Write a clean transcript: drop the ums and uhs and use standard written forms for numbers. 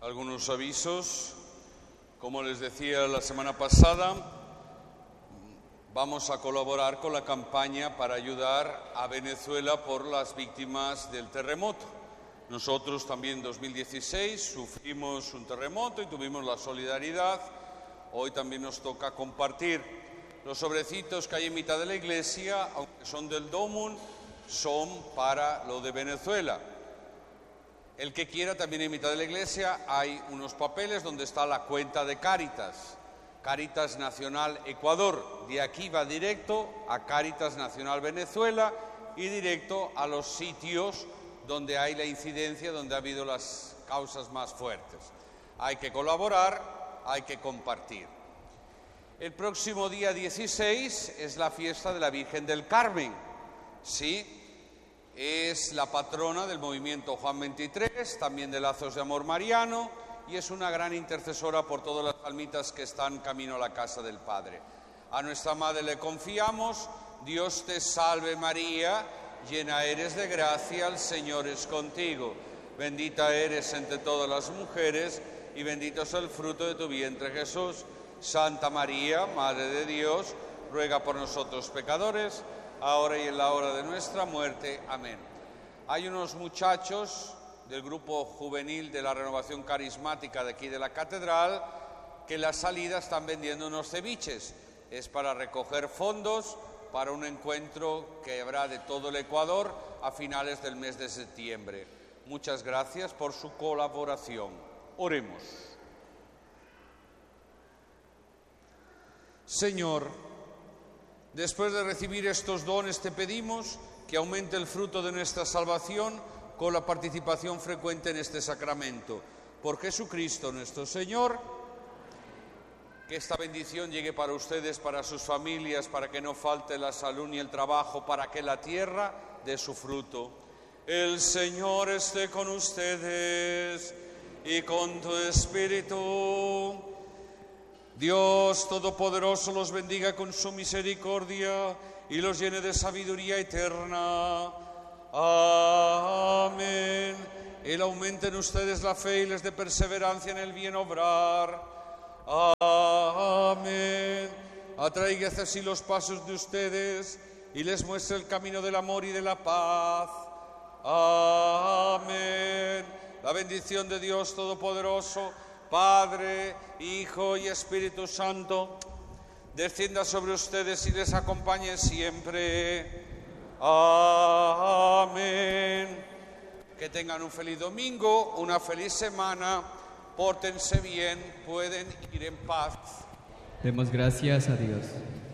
Algunos avisos. Como les decía la semana pasada, vamos a colaborar con la campaña para ayudar a Venezuela por las víctimas del terremoto. Nosotros también en 2016 sufrimos un terremoto y tuvimos la solidaridad. Hoy también nos toca compartir. Los sobrecitos que hay en mitad de la iglesia, aunque son del Domum, son para lo de Venezuela. El que quiera, también en mitad de la iglesia hay unos papeles donde está la cuenta de Cáritas, Cáritas Nacional Ecuador. De aquí va directo a Cáritas Nacional Venezuela y directo a los sitios donde hay la incidencia, donde ha habido las causas más fuertes. Hay que colaborar, hay que compartir. El próximo día 16 es la fiesta de la Virgen del Carmen, ¿sí? Es la patrona del movimiento Juan 23, también de Lazos de Amor Mariano, y es una gran intercesora por todas las almitas que están camino a la casa del Padre. A nuestra Madre le confiamos. Dios te salve María, llena eres de gracia, el Señor es contigo. Bendita eres entre todas las mujeres, y bendito es el fruto de tu vientre Jesús. Santa María, Madre de Dios, ruega por nosotros pecadores, ahora y en la hora de nuestra muerte. Amén. Hay unos muchachos del grupo juvenil de la Renovación Carismática de aquí de la Catedral que en la salida están vendiendo unos ceviches. Es para recoger fondos para un encuentro que habrá de todo el Ecuador a finales del mes de septiembre. Muchas gracias por su colaboración. Oremos. Señor, después de recibir estos dones te pedimos que aumente el fruto de nuestra salvación con la participación frecuente en este sacramento. Por Jesucristo nuestro Señor, que esta bendición llegue para ustedes, para sus familias, para que no falte la salud ni el trabajo, para que la tierra dé su fruto. El Señor esté con ustedes y con tu espíritu. Dios Todopoderoso los bendiga con su misericordia y los llene de sabiduría eterna. Amén. Él aumente en ustedes la fe y les dé perseverancia en el bien obrar. Amén. Atraiga hacia sí los pasos de ustedes y les muestre el camino del amor y de la paz. Amén. La bendición de Dios Todopoderoso, Padre, Hijo y Espíritu Santo, descienda sobre ustedes y les acompañe siempre. Amén. Que tengan un feliz domingo, una feliz semana, pórtense bien, pueden ir en paz. Demos gracias a Dios.